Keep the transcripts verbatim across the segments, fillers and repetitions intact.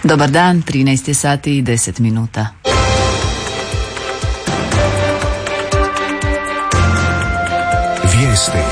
Dobar dan, trinaest je sati i deset minuta. Vijesti.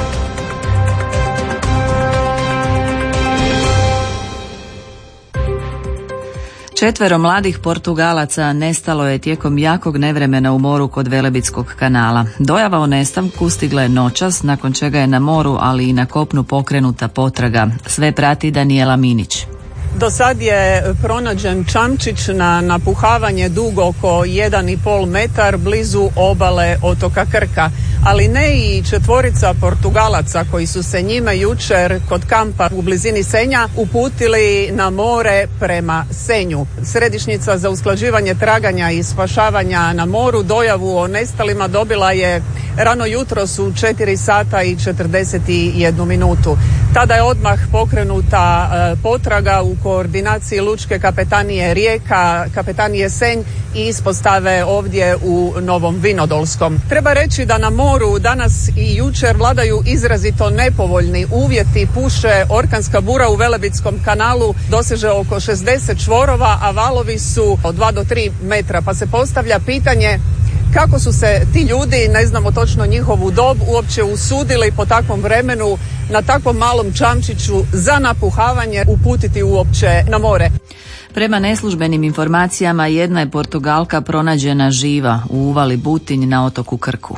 Četvero mladih Portugalaca nestalo je tijekom jakog nevremena u moru kod Velebitskog kanala. Dojava o nestanku stigla je noćas, nakon čega je na moru, ali i na kopnu pokrenuta potraga. Sve prati Danijela Minić. Do sad je pronađen čamčić na napuhavanje dug oko jedan i pol metar blizu obale otoka Krka, ali ne i četvorica Portugalaca koji su se njime jučer kod kampa u blizini Senja uputili na more prema Senju. Središnjica za usklađivanje traganja i spašavanja na moru dojavu o nestalima dobila je rano jutros u četiri sata i četrdeset jednu minutu. Tada je odmah pokrenuta e, potraga u koordinaciji Lučke kapetanije Rijeka, kapetanije Senj i ispostave ovdje u Novom Vinodolskom. Treba reći da na moru danas i jučer vladaju izrazito nepovoljni uvjeti. Puše orkanska bura u Velebitskom kanalu, doseže oko šezdeset čvorova, a valovi su od dva do tri metra, pa se postavlja pitanje kako su se ti ljudi, ne znamo točno njihovu dob, uopće usudili po takvom vremenu na takvom malom čamčiću za napuhavanje uputiti uopće na more. Prema neslužbenim informacijama jedna je Portugalka pronađena živa u uvali Butinj na otoku Krku.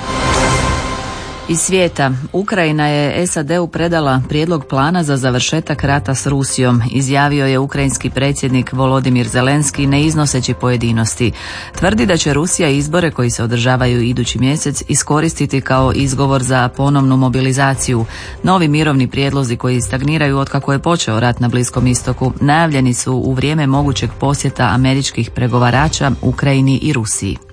Iz svijeta, Ukrajina je S A D-u predala prijedlog plana za završetak rata s Rusijom, izjavio je ukrajinski predsjednik Volodimir Zelenski ne iznoseći pojedinosti. Tvrdi da će Rusija izbore koji se održavaju idući mjesec iskoristiti kao izgovor za ponovnu mobilizaciju. Novi mirovni prijedlozi koji stagniraju otkako je počeo rat na Bliskom istoku najavljeni su u vrijeme mogućeg posjeta američkih pregovarača Ukrajini i Rusiji.